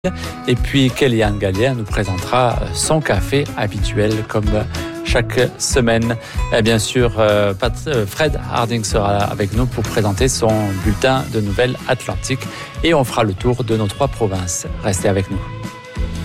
Et puis Kéliane Gallière nous présentera son café habituel comme chaque semaine. Et bien sûr, Fred Harding sera là avec nous pour présenter son bulletin de nouvelles Atlantique et on fera le tour de nos 3 provinces. Restez avec nous.